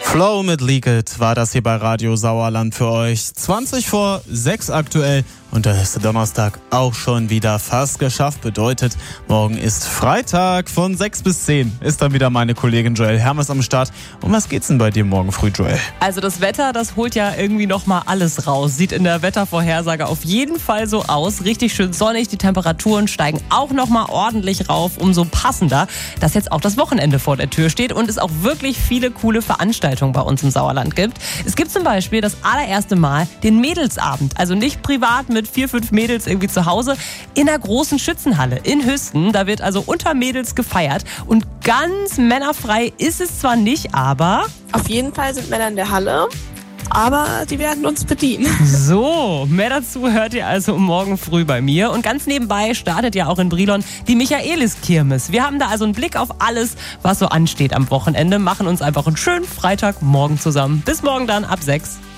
Flow mit Leaked war das hier bei Radio Sauerland für euch. 20 vor 6 aktuell und der erste Donnerstag auch schon wieder fast geschafft. Bedeutet, morgen ist Freitag von 6 bis 10. Ist dann wieder meine Kollegin Joel Hermes am Start. Um was geht's denn bei dir morgen früh, Joel? Also das Wetter, das holt ja irgendwie nochmal alles raus. Sieht in der Wettervorhersage auf jeden Fall so aus. Richtig schön sonnig, die Temperaturen steigen auch nochmal ordentlich rauf. Umso passender, dass jetzt auch das Wochenende vor der Tür steht und es auch wirklich viele coole Veranstaltungen bei uns im Sauerland gibt. Es gibt zum Beispiel das allererste Mal den Mädelsabend. Also nicht privat mit 4-5 Mädels irgendwie zu Hause, in einer großen Schützenhalle in Hüsten. Da wird also unter Mädels gefeiert und ganz männerfrei ist es zwar nicht, aber... Auf jeden Fall sind Männer in der Halle, aber die werden uns bedienen. So, mehr dazu hört ihr also morgen früh bei mir. Und ganz nebenbei startet ja auch in Brilon die Michaelis-Kirmes. Wir haben da also einen Blick auf alles, was so ansteht am Wochenende, machen uns einfach einen schönen Freitagmorgen zusammen. Bis morgen dann ab 6.